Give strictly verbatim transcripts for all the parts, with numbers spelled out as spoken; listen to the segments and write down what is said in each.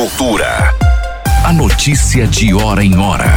Agricultura. A notícia de hora em hora.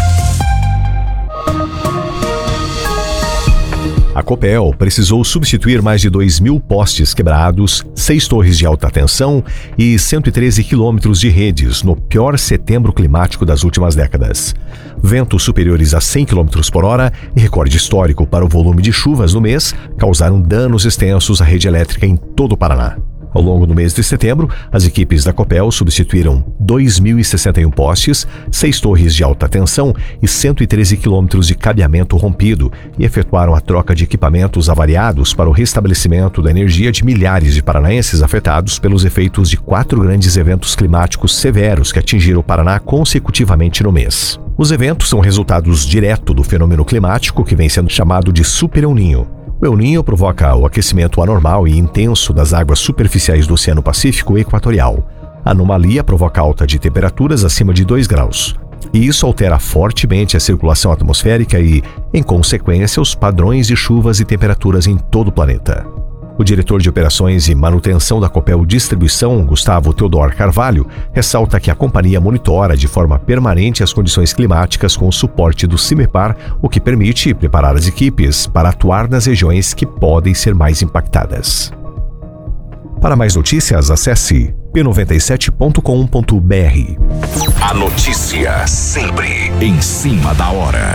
A Copel precisou substituir mais de dois mil postes quebrados, seis torres de alta tensão e cento e treze quilômetros de redes no pior setembro climático das últimas décadas. Ventos superiores a cem quilômetros por hora e recorde histórico para o volume de chuvas no mês causaram danos extensos à rede elétrica em todo o Paraná. Ao longo do mês de setembro, as equipes da Copel substituíram dois mil e sessenta e um postes, seis torres de alta tensão e cento e treze quilômetros de cabeamento rompido e efetuaram a troca de equipamentos avariados para o restabelecimento da energia de milhares de paranaenses afetados pelos efeitos de quatro grandes eventos climáticos severos que atingiram o Paraná consecutivamente no mês. Os eventos são resultados direto do fenômeno climático que vem sendo chamado de Super El Niño. O El Niño provoca o aquecimento anormal e intenso das águas superficiais do Oceano Pacífico Equatorial. A anomalia provoca alta de temperaturas acima de dois graus. E isso altera fortemente a circulação atmosférica e, em consequência, os padrões de chuvas e temperaturas em todo o planeta. O diretor de Operações e Manutenção da Copel Distribuição, Gustavo Teodor Carvalho, ressalta que a companhia monitora de forma permanente as condições climáticas com o suporte do CIMEPAR, o que permite preparar as equipes para atuar nas regiões que podem ser mais impactadas. Para mais notícias, acesse p noventa e sete ponto com ponto b r. A notícia sempre em cima da hora.